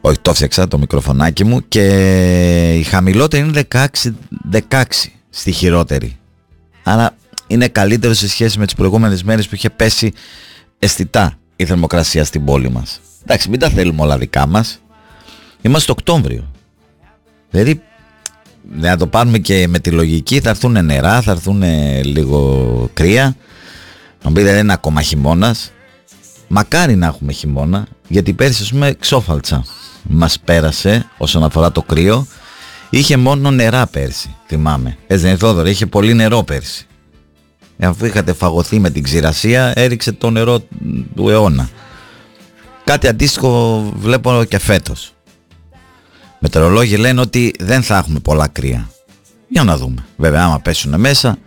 Όχι, το φτιάξα το μικροφωνάκι μου. Και η χαμηλότερη είναι 16 στη χειρότερη. Άρα είναι καλύτερο σε σχέση με τις προηγούμενες μέρες που είχε πέσει αισθητά η θερμοκρασία στην πόλη μας. Εντάξει, μην τα θέλουμε όλα δικά μας. Είμαστε Οκτώβριο. Δηλαδή, να το πάρουμε και με τη λογική, θα έρθουν νερά, θα έρθουν λίγο κρύα. Να πείτε δεν είναι ακόμα χειμώνας. Μακάρι να έχουμε χειμώνα, γιατί πέρσι ας πούμε ξόφαλτσα μας πέρασε όσον αφορά το κρύο. Είχε μόνο νερά πέρσι, θυμάμαι. Έτσι δεν Θόδωρο, είχε πολύ νερό πέρσι. Αφού είχατε φαγωθεί με την ξηρασία, έριξε το νερό του αιώνα. Κάτι αντίστοιχο βλέπω και φέτος. Μετεωρολόγοι λένε ότι δεν θα έχουμε πολλά κρύα. Για να δούμε. Βέβαια άμα πέσουν μέσα.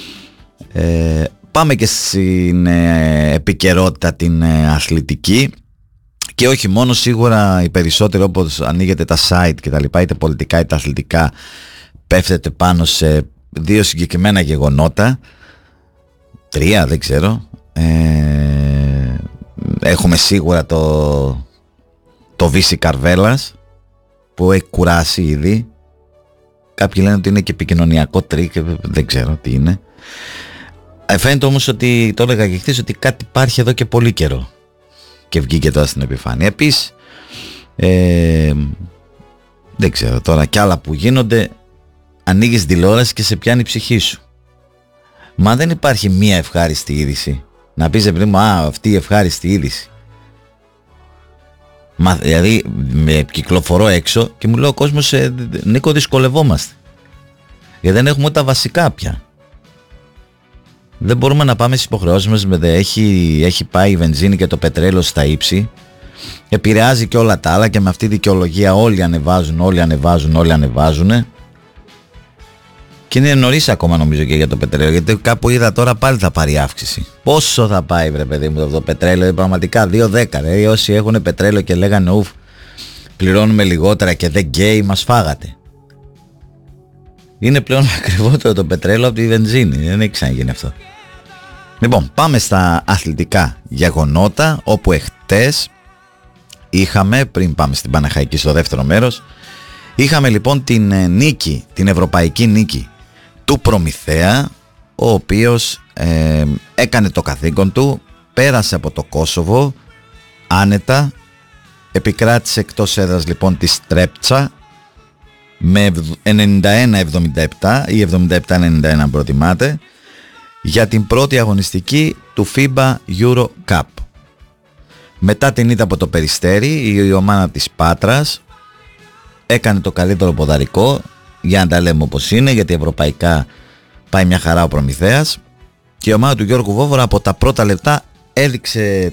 Πάμε και στην επικαιρότητα την αθλητική. Και όχι μόνο, σίγουρα οι περισσότεροι όπως ανοίγετε τα site και τα λοιπά, είτε πολιτικά είτε αθλητικά, πέφτετε πάνω σε δύο συγκεκριμένα γεγονότα. 3 δεν ξέρω. Έχουμε σίγουρα το Βύση Καρβέλας που έχει κουράσει ήδη. Κάποιοι λένε ότι είναι και επικοινωνιακό τρίκ, δεν ξέρω τι είναι. Φαίνεται όμως ότι, το έλεγα και χθες, ότι κάτι υπάρχει εδώ και πολύ καιρό και βγήκε τώρα στην επιφάνεια. Επίσης δεν ξέρω τώρα, κι άλλα που γίνονται. Ανοίγεις τηλεόραση και σε πιάνει η ψυχή σου. Μα δεν υπάρχει μία ευχάριστη είδηση να πεις επειδή μου αυτή η ευχάριστη είδηση. Μα δηλαδή με κυκλοφορώ έξω και μου λέει ο κόσμος Νίκο, δυσκολευόμαστε, γιατί δεν έχουμε τα βασικά πια. Δεν μπορούμε να πάμε στις υποχρεώσεις μας. Έχει πάει η βενζίνη και το πετρέλαιο στα ύψη. Επηρεάζει και όλα τα άλλα και με αυτή τη δικαιολογία όλοι ανεβάζουν. Και είναι νωρίς ακόμα νομίζω και για το πετρέλαιο, γιατί κάπου είδα τώρα πάλι θα πάρει αύξηση. Πόσο θα πάει βρε παιδί μου το πετρέλαιο? Πραγματικά 2,10. Όσοι έχουν πετρέλαιο και λέγανε ουφ, πληρώνουμε λιγότερα και δεν γκέι, μας φάγατε. Είναι πλέον ακριβότερο το πετρέλαιο από τη βενζίνη. Δεν έχει ξαναγίνει αυτό. Λοιπόν, πάμε στα αθλητικά γεγονότα, όπου εχτες είχαμε, πριν πάμε στην Παναχαϊκή στο δεύτερο μέρος, είχαμε λοιπόν την νίκη, την ευρωπαϊκή νίκη του Προμηθέα, ο οποίος έκανε το καθήκον του, πέρασε από το Κόσοβο άνετα, επικράτησε εκτός έδρας λοιπόν τη Στρέπτσα με 91-77 ή 77-91 αν προτιμάτε, για την πρώτη αγωνιστική του FIBA Euro Cup. Μετά την ήττα από το Περιστέρι, η ομάδα της Πάτρας έκανε το καλύτερο ποδαρικό, για να τα λέμε όπως είναι, γιατί ευρωπαϊκά πάει μια χαρά ο Προμηθέας, και η ομάδα του Γιώργου Βόβορα από τα πρώτα λεπτά έδειξε